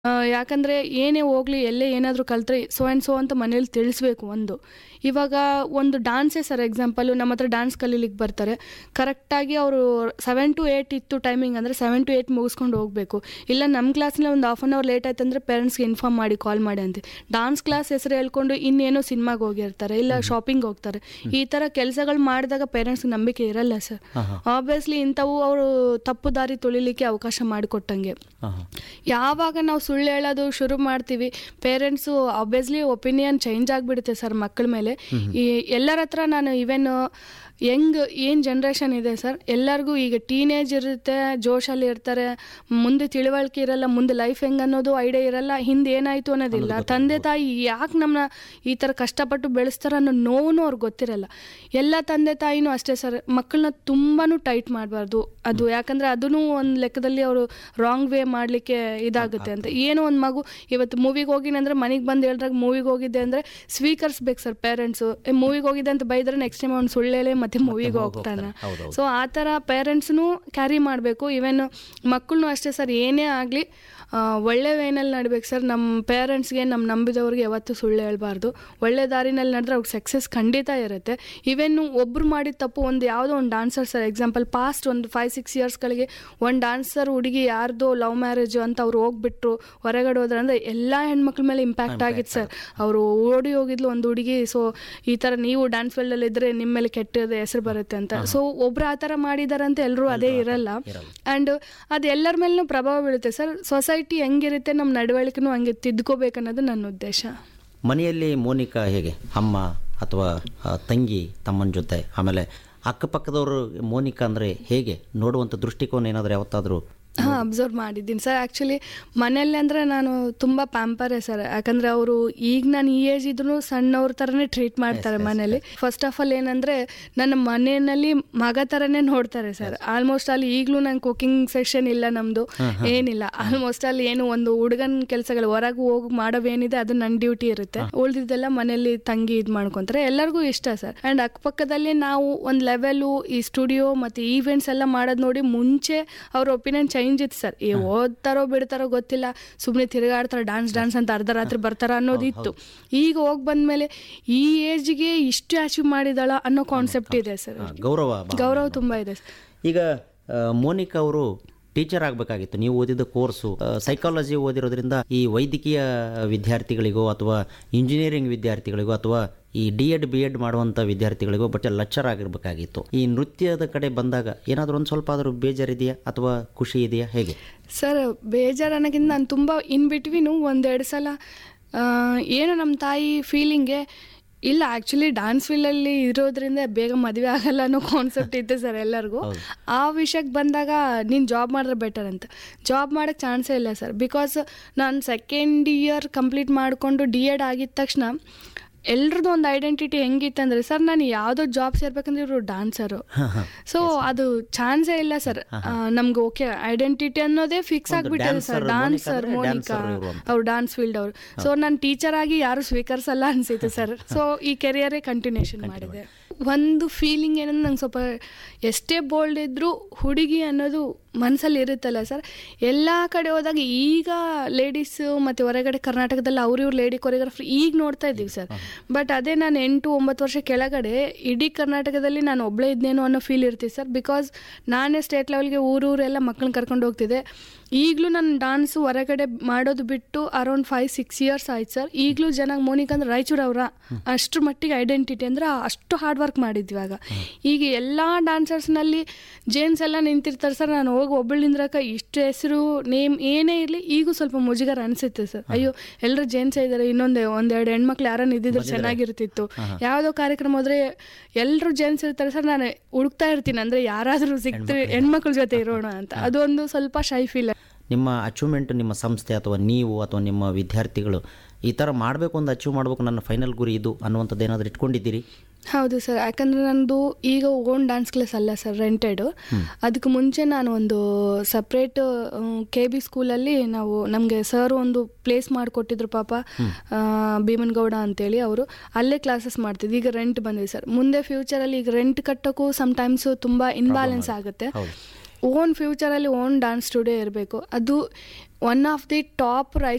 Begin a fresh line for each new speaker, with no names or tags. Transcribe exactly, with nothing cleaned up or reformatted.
ಆ, ಯಾಕಂದರೆ ಏನೇ ಹೋಗಲಿ ಎಲ್ಲೇ ಏನಾದರೂ ಕಲ್ತ್ರೆ ಸೊ ಆ್ಯಂಡ್ ಸೊ ಅಂತ ಮನೇಲಿ ತಿಳಿಸ್ಬೇಕು. ಒಂದು ಇವಾಗ ಒಂದು ಡಾನ್ಸೇ ಸರ್ ಎಕ್ಸಾಂಪಲು ನಮ್ಮ ಹತ್ರ ಡ್ಯಾನ್ಸ್ ಕಲೀಲಿಕ್ಕೆ ಬರ್ತಾರೆ, ಕರೆಕ್ಟಾಗಿ ಅವರು ಸೆವೆನ್ ಟು ಏಯ್ಟ್ ಇತ್ತು ಟೈಮಿಂಗ್ ಅಂದರೆ ಸೆವೆನ್ ಟು ಏಯ್ಟ್ ಮುಗಿಸ್ಕೊಂಡು ಹೋಗಬೇಕು. ಇಲ್ಲ ನಮ್ಮ ಕ್ಲಾಸ್ನಲ್ಲಿ ಒಂದು ಹಾಫ್ ಆನ್ ಅವರ್ ಲೇಟ್ ಆಯ್ತು ಅಂದರೆ ಪೇರೆಂಟ್ಸ್ಗೆ ಇನ್ಫಾರ್ಮ್ ಮಾಡಿ ಕಾಲ್ ಮಾಡಿ ಅಂತ. ಡಾನ್ಸ್ ಕ್ಲಾಸ್ ಹೆಸರು ಹೇಳ್ಕೊಂಡು ಇನ್ನೇನೋ ಸಿನಿಮಾಗೆ ಹೋಗಿರ್ತಾರೆ, ಇಲ್ಲ ಶಾಪಿಂಗ್ ಹೋಗ್ತಾರೆ. ಈ ಥರ ಕೆಲಸಗಳು ಮಾಡಿದಾಗ ಪೇರೆಂಟ್ಸ್ಗೆ ನಂಬಿಕೆ ಇರಲ್ಲ ಸರ್. ಆಬ್ವಿಯಸ್ಲಿ ಇಂಥವು ಅವರು ತಪ್ಪು ದಾರಿ ತುಳಿಲಿಕ್ಕೆ ಅವಕಾಶ ಮಾಡಿಕೊಟ್ಟಂಗೆ. ಯಾವಾಗ ನಾವು ಸುಳ್ಳು ಹೇಳೋದು ಶುರು ಮಾಡ್ತೀವಿ, ಪೇರೆಂಟ್ಸು ಆಬ್ವಿಯಸ್ಲಿ ಒಪಿನಿಯನ್ ಚೇಂಜ್ ಆಗಿಬಿಡುತ್ತೆ ಸರ್ ಮಕ್ಕಳ ಮೇಲೆ. ಈ ಎಲ್ಲರ ಹತ್ರ ನಾನು ಈವನ್ ಯಂಗ್ ಏನು ಜನ್ರೇಷನ್ ಇದೆ ಸರ್, ಎಲ್ಲರಿಗೂ ಈಗ ಟೀನೇಜ್ ಇರುತ್ತೆ, ಜೋಶಲ್ಲಿ ಇರ್ತಾರೆ, ಮುಂದೆ ತಿಳುವಳಿಕೆ ಇರಲ್ಲ, ಮುಂದೆ ಲೈಫ್ ಹೆಂಗೆ ಅನ್ನೋದು ಐಡಿಯಾ ಇರಲ್ಲ, ಹಿಂದೆ ಏನಾಯಿತು ಅನ್ನೋದಿಲ್ಲ. ತಂದೆ ತಾಯಿ ಯಾಕೆ ನಮ್ಮನ್ನ ಈ ಥರ ಕಷ್ಟಪಟ್ಟು ಬೆಳೆಸ್ತಾರೆ ಅನ್ನೋ ನೋವು ಅವ್ರಿಗೆ ಗೊತ್ತಿರಲ್ಲ. ಎಲ್ಲ ತಂದೆ ತಾಯಿನೂ ಅಷ್ಟೇ ಸರ್, ಮಕ್ಕಳನ್ನ ತುಂಬಾ ಟೈಟ್ ಮಾಡಬಾರ್ದು. ಅದು ಯಾಕಂದರೆ ಅದೂ ಒಂದು ಲೆಕ್ಕದಲ್ಲಿ ಅವರು ರಾಂಗ್ ವೇ ಮಾಡಲಿಕ್ಕೆ ಇದಾಗುತ್ತೆ ಅಂತ. ಏನೋ ಒಂದು ಮಗು ಇವತ್ತು ಮೂವಿಗೆ ಹೋಗಿನಿ ಅಂದರೆ ಮನೆಗೆ ಬಂದು ಹೇಳ್ದಾಗ ಮೂವಿಗೆ ಹೋಗಿದ್ದೆ ಅಂದರೆ ಸ್ವೀಕರಿಸ್ಬೇಕು ಸರ್ ಪೇರೆಂಟ್ಸು. ಮೂವಿಗೆ ಹೋಗಿದ್ದೆ ಅಂತ ಬೈದರೆ ನೆಕ್ಸ್ಟ್ ಟೈಮ್ ಅವ್ನು ಸುಳ್ಳೇಳೆ ಮತ್ತೆ ಮೂವಿಗೆ ಹೋಗ್ತಾನೆ. ಸೊ ಆ ಥರ ಪೇರೆಂಟ್ಸ್ನು ಕ್ಯಾರಿ ಮಾಡಬೇಕು. ಈವನ್ ಮಕ್ಕಳನ್ನೂ ಅಷ್ಟೇ ಸರ್, ಏನೇ ಆಗಲಿ ಒಳ್ಳೆ ವೇನಲ್ಲಿ ನಡ್ಬೇಕು ಸರ್. ನಮ್ಮ ಪೇರೆಂಟ್ಸ್ಗೆ, ನಮ್ಮ ನಂಬಿದವ್ರಿಗೆ ಯಾವತ್ತೂ ಸುಳ್ಳು ಹೇಳ್ಬಾರ್ದು. ಒಳ್ಳೆ ದಾರಿನಲ್ಲಿ ನಡೆದ್ರೆ ಅವ್ರಿಗೆ ಸಕ್ಸಸ್ ಖಂಡಿತ ಇರುತ್ತೆ. ಇವೆನ್ನು ಒಬ್ರು ಮಾಡಿದ ತಪ್ಪು, ಒಂದು ಯಾವುದೋ ಒಂದು ಡಾನ್ಸರ್ ಸರ್ ಎಕ್ಸಾಂಪಲ್ ಪಾಸ್ಟ್ ಒಂದು ಫೈವ್ ಸಿಕ್ಸ್ ಇಯರ್ಸ್ಗಳಿಗೆ ಒಂದು ಡಾನ್ಸರ್ ಹುಡುಗಿ ಯಾರ್ದೋ ಲವ್ ಮ್ಯಾರೇಜು ಅಂತ ಅವ್ರು ಹೋಗ್ಬಿಟ್ರು ಹೊರಗಡೆ ಹೋದ್ರೆ ಅಂದರೆ ಎಲ್ಲ ಹೆಣ್ಮಕ್ಳ ಮೇಲೆ ಇಂಪ್ಯಾಕ್ಟ್ ಆಗಿತ್ತು ಸರ್. ಅವರು ಓಡಿ ಹೋಗಿದ್ಲು ಒಂದು ಹುಡುಗಿ. ಸೊ ಈ ಥರ ನೀವು ಡ್ಯಾನ್ಸ್ ಫೀಲ್ಡಲ್ಲಿ ಇದ್ದರೆ ನಿಮ್ಮ ಮೇಲೆ ಕೆಟ್ಟದ ಹೆಸರು ಬರುತ್ತೆ ಅಂತ. ಸೊ ಒಬ್ರು ಆ ಥರ ಮಾಡಿದಾರಂತ ಎಲ್ಲರೂ ಅದೇ ಇರಲ್ಲ. ಆ್ಯಂಡ್ ಅದು ಎಲ್ಲರ ಮೇಲೂ ಪ್ರಭಾವ ಬೀಳುತ್ತೆ ಸರ್. ಸೊಸೈಟಿ ಹೆಂಗಿರುತ್ತೆ, ನಮ್ಮ ನಡವಳಿಕೆನೂ ಹಂಗೆ ತಿದ್ಕೋಬೇಕನ್ನೋದು ನನ್ನ ಉದ್ದೇಶ.
ಮನೆಯಲ್ಲಿ ಮೋನಿಕಾ ಹೇಗೆ, ಅಮ್ಮ ಅಥವಾ ತಂಗಿ ತಮ್ಮನ ಜೊತೆ, ಆಮೇಲೆ ಅಕ್ಕಪಕ್ಕದವರು ಮೋನಿಕಾ ಅಂದರೆ ಹೇಗೆ ನೋಡುವಂಥ ದೃಷ್ಟಿಕೋನ ಏನಾದರೂ ಯಾವತ್ತಾದರೂ?
ಹಾಂ, ಅಬ್ಸರ್ವ್ ಮಾಡಿದ್ದೀನಿ ಸರ್. ಆ್ಯಕ್ಚುಲಿ ಮನೆಯಲ್ಲಿ ಅಂದರೆ ನಾನು ತುಂಬ ಪ್ಯಾಂಪರೇ ಸರ್. ಯಾಕಂದರೆ ಅವರು ಈಗ ನಾನು ಈ ಏಜ್ ಇದ್ರೂ ಸಣ್ಣವ್ರ ಥರನೇ ಟ್ರೀಟ್ ಮಾಡ್ತಾರೆ ಮನೇಲಿ. ಫಸ್ಟ್ ಆಫ್ ಆಲ್ ಏನಂದರೆ ನನ್ನ ಮನೆಯಲ್ಲಿ ಮಗ ಥರನೇ ನೋಡ್ತಾರೆ ಸರ್. ಆಲ್ಮೋಸ್ಟ್ ಅಲ್ಲಿ ಈಗಲೂ ನಂಗೆ ಕುಕಿಂಗ್ ಸೆಷನ್ ಇಲ್ಲ, ನಮ್ಮದು ಏನಿಲ್ಲ. ಆಲ್ಮೋಸ್ಟ್ ಅಲ್ಲಿ ಏನು ಒಂದು ಹುಡುಗನ ಕೆಲಸಗಳು ಹೊರಗೆ ಹೋಗಿ ಮಾಡೋವೇನಿದೆ ಅದು ನನ್ನ ಡ್ಯೂಟಿ ಇರುತ್ತೆ. ಉಳಿದಿದ್ದೆಲ್ಲ ಮನೇಲಿ ತಂಗಿ ಇದು ಮಾಡ್ಕೊತಾರೆ. ಎಲ್ಲರಿಗೂ ಇಷ್ಟ ಸರ್. ಆ್ಯಂಡ್ ಅಕ್ಕಪಕ್ಕದಲ್ಲಿ ನಾವು ಒಂದು ಲೆವೆಲು ಈ ಸ್ಟುಡಿಯೋ ಮತ್ತು ಈವೆಂಟ್ಸ್ ಎಲ್ಲ ಮಾಡೋದು ನೋಡಿ ಮುಂಚೆ ಅವ್ರ ಒಪಿನಿಯನ್ ಚೇಂಜ್ ಇತ್ತು ಸರ್. ಈ ಓದ್ತಾರೋ ಬಿಡ್ತಾರೋ ಗೊತ್ತಿಲ್ಲ, ಸುಮ್ಮನೆ ತಿರುಗಾಡ್ತಾರೆ, ಡ್ಯಾನ್ಸ್ ಡ್ಯಾನ್ಸ್ ಅಂತ ಅರ್ಧ ರಾತ್ರಿ ಬರ್ತಾರ ಅನ್ನೋದಿತ್ತು. ಈಗ ಹೋಗಿ ಬಂದ್ಮೇಲೆ ಈ ಏಜ್ಗೆ ಇಷ್ಟು ಅಚೀವ್ ಮಾಡಿದಾಳ ಅನ್ನೋ ಕಾನ್ಸೆಪ್ಟ್ ಇದೆ ಸರ್.
ಗೌರವ
ಗೌರವ ತುಂಬ ಇದೆ ಸರ್.
ಈಗ ಮೋನಿಕಾ ಅವರು ಟೀಚರ್ ಆಗಬೇಕಾಗಿತ್ತು. ನೀವು ಓದಿದ ಕೋರ್ಸು ಸೈಕಾಲಜಿ ಓದಿರೋದ್ರಿಂದ ಈ ವೈದ್ಯಕೀಯ ವಿದ್ಯಾರ್ಥಿಗಳಿಗೋ ಅಥವಾ ಇಂಜಿನಿಯರಿಂಗ್ ವಿದ್ಯಾರ್ಥಿಗಳಿಗೋ ಅಥವಾ ಈ ಡಿ ಎಡ್ ಬಿ ಎಡ್ ಮಾಡುವಂಥ ವಿದ್ಯಾರ್ಥಿಗಳಿಗೋ ಬಟ್ ಲೆಕ್ಚರ್ ಆಗಿರಬೇಕಾಗಿತ್ತು. ಈ ನೃತ್ಯದ ಕಡೆ ಬಂದಾಗ ಏನಾದರೂ ಒಂದು ಸ್ವಲ್ಪ ಆದರೂ ಬೇಜಾರಿದೆಯಾ ಅಥವಾ ಖುಷಿ ಇದೆಯಾ, ಹೇಗೆ
ಸರ್? ಬೇಜಾರು ಅನ್ನೋಕ್ಕಿಂತ ನಾನು ತುಂಬ ಇನ್ ಬಿಟ್ವೀನು ಒಂದೆರಡು ಸಲ ಏನು ನಮ್ಮ ತಾಯಿ ಫೀಲಿಂಗೆ ಇಲ್ಲ, ಆ್ಯಕ್ಚುಲಿ ಡ್ಯಾನ್ಸ್ ಫೀಲ್ಡಲ್ಲಿ ಇರೋದ್ರಿಂದ ಬೇಗ ಮದುವೆ ಆಗಲ್ಲ ಅನ್ನೋ ಕಾನ್ಸೆಪ್ಟ್ ಇತ್ತು ಸರ್ ಎಲ್ಲರಿಗೂ. ಆ ವಿಷಯಕ್ಕೆ ಬಂದಾಗ ನೀನು ಜಾಬ್ ಮಾಡಿದ್ರೆ ಬೆಟರ್ ಅಂತ. ಜಾಬ್ ಮಾಡೋಕ್ಕೆ ಚಾನ್ಸೇ ಇಲ್ಲ ಸರ್. ಬಿಕಾಸ್ ನಾನು ಸೆಕೆಂಡ್ ಇಯರ್ ಕಂಪ್ಲೀಟ್ ಮಾಡಿಕೊಂಡು ಡಿ ಎಡ್ ಆಗಿದ ತಕ್ಷಣ ಎಲ್ರದ್ದು ಒಂದು ಐಡೆಂಟಿಟಿ ಹೆಂಗಿತ್ತಂದ್ರೆ ಸರ್, ನಾನು ಯಾವುದೋ ಜಾಬ್ ಸೇರ್ಬೇಕಂದ್ರೆ ಇವರು ಡಾನ್ಸರು. ಸೊ ಅದು ಚಾನ್ಸೇ ಇಲ್ಲ ಸರ್. ನಮ್ಗೆ ಓಕೆ ಐಡೆಂಟಿಟಿ ಅನ್ನೋದೇ ಫಿಕ್ಸ್ ಆಗಿಬಿಟ್ಟಿದೆ ಸರ್. ಡಾನ್ಸರ್ ಮೋನಿಕಾ ಅವ್ರು ಡಾನ್ಸ್ ಫೀಲ್ಡ್ ಅವರು. ಸೊ ನಾನು ಟೀಚರ್ ಆಗಿ ಯಾರು ಸ್ವೀಕರಿಸಲ್ಲ ಅನಿಸಿತ್ತು ಸರ್. ಸೊ ಈ ಕೆರಿಯರೇ ಕಂಟಿನ್ಯೂಷನ್ ಮಾಡಿದೆ. ಒಂದು ಫೀಲಿಂಗ್ ಏನಂದ್ರೆ ನಂಗೆ ಸ್ವಲ್ಪ ಎಷ್ಟೇ ಬೋಲ್ಡ್ ಇದ್ದರೂ ಹುಡುಗಿ ಅನ್ನೋದು ಮನಸ್ಸಲ್ಲಿ ಇರುತ್ತಲ್ಲ ಸರ್. ಎಲ್ಲ ಕಡೆ ಹೋದಾಗ ಈಗ ಲೇಡೀಸು ಮತ್ತು ಹೊರಗಡೆ ಕರ್ನಾಟಕದಲ್ಲಿ ಅವ್ರ ಇವ್ರು ಲೇಡಿ ಕೊರಿಯೋಗ್ರಾಫರ್ ಈಗ ನೋಡ್ತಾ ಇದ್ದೀವಿ ಸರ್. ಬಟ್ ಅದೇ ನಾನು ಎಂಟು ಒಂಬತ್ತು ವರ್ಷ ಕೆಳಗಡೆ ಇಡೀ ಕರ್ನಾಟಕದಲ್ಲಿ ನಾನು ಒಬ್ಬಳೇ ಇದ್ದೇನೋ ಅನ್ನೋ ಫೀಲ್ ಇರ್ತೀವಿ ಸರ್. ಬಿಕಾಸ್ ನಾನೇ ಸ್ಟೇಟ್ ಲೆವೆಲ್ಗೆ ಊರೂರೆಲ್ಲ ಮಕ್ಕಳನ್ನ ಕರ್ಕೊಂಡು ಹೋಗ್ತಿದ್ದೆ. ಈಗಲೂ ನಾನು ಡಾನ್ಸು ಹೊರಗಡೆ ಮಾಡೋದು ಬಿಟ್ಟು ಅರೌಂಡ್ ಫೈವ್ ಸಿಕ್ಸ್ ಇಯರ್ಸ್ ಆಯ್ತು ಸರ್. ಈಗಲೂ ಜನ ಮೋನಿಕಾ ಅಂದ್ರೆ ರಾಯಚೂರು ಅವರ ಅಷ್ಟರ ಮಟ್ಟಿಗೆ ಐಡೆಂಟಿಟಿ ಅಂದರೆ ಅಷ್ಟು ಹಾರ್ಡ್ ವರ್ಕ್ ಮಾಡಿದ್ವಿ ಆಗ. ಈಗ ಎಲ್ಲ ಡಾನ್ಸರ್ಸ್ನಲ್ಲಿ ಜೇನ್ಸ್ ಎಲ್ಲ ನಿಂತಿರ್ತಾರೆ ಸರ್. ನಾನು ಹೋಗಿ ಒಬ್ಬಳು ನಿಂದ್ರಕ ಇಷ್ಟು ಹೆಸರು ನೇಮ್ ಏನೇ ಇರಲಿ ಈಗೂ ಸ್ವಲ್ಪ ಮುಜುಗರ ಅನಿಸುತ್ತೆ ಸರ್. ಅಯ್ಯೋ ಎಲ್ಲರೂ ಜೇನ್ಸೇ ಇದ್ದಾರೆ, ಇನ್ನೊಂದೇ ಒಂದೆರಡು ಹೆಣ್ಮಕ್ಳು ಯಾರನ್ನ ಇದ್ದಿದ್ರೆ ಚೆನ್ನಾಗಿರ್ತಿತ್ತು. ಯಾವುದೋ ಕಾರ್ಯಕ್ರಮ ಹೋದರೆ ಎಲ್ಲರೂ ಜೇನ್ಸ್ ಇರ್ತಾರೆ ಸರ್. ನಾನು ಹುಡುಕ್ತಾ ಇರ್ತೀನಿ ಅಂದರೆ ಯಾರಾದರೂ ಸಿಗ್ತಾರೆ ಹೆಣ್ಮಕ್ಳ ಜೊತೆ ಇರೋಣ ಅಂತ. ಅದೊಂದು ಸ್ವಲ್ಪ ಶೈ ಫೀಲ್.
ನಿಮ್ಮ ಅಚೀವ್ಮೆಂಟ್, ನಿಮ್ಮ ಸಂಸ್ಥೆ ಅಥವಾ ನೀವು ಅಥವಾ ನಿಮ್ಮ ವಿದ್ಯಾರ್ಥಿಗಳು ಈ ಥರ ಮಾಡಬೇಕು, ಒಂದು ಅಚೀವ್ ಮಾಡಬೇಕು, ನನ್ನ ಫೈನಲ್ ಗುರಿ ಇದು ಅನ್ನುವಂಥದ್ದು ಏನಾದರೂ ಇಟ್ಕೊಂಡಿದ್ದೀರಿ?
ಹೌದು ಸರ್. ಯಾಕಂದರೆ ನಂದು ಈಗ ಓನ್ ಡ್ಯಾನ್ಸ್ ಕ್ಲಾಸ್ ಅಲ್ಲ ಸರ್, ರೆಂಟೆಡು. ಅದಕ್ಕೆ ಮುಂಚೆ ನಾನು ಒಂದು ಸಪ್ರೇಟ್ ಕೆ ಬಿ ಸ್ಕೂಲಲ್ಲಿ ನಾವು ನಮಗೆ ಸರ್ ಒಂದು ಪ್ಲೇಸ್ ಮಾಡಿಕೊಟ್ಟಿದ್ರು ಪಾಪ, ಭೀಮನಗೌಡ ಅಂತೇಳಿ. ಅವರು ಅಲ್ಲೇ ಕ್ಲಾಸಸ್ ಮಾಡ್ತಿದ್ವಿ. ಈಗ ರೆಂಟ್ ಬಂದಿದೆ ಸರ್. ಮುಂದೆ ಫ್ಯೂಚರಲ್ಲಿ ಈಗ ರೆಂಟ್ ಕಟ್ಟೋಕ್ಕೂ ಸಮ್ಟೈಮ್ಸು ತುಂಬ ಇನ್ಬ್ಯಾಲೆನ್ಸ್ ಆಗುತ್ತೆ. ಓನ್ ಫ್ಯೂಚರಲ್ಲಿ ಓನ್ ಡ್ಯಾನ್ಸ್ ಸ್ಟುಡಿಯೋ ಇರಬೇಕು. ಅದು one of the top Raichur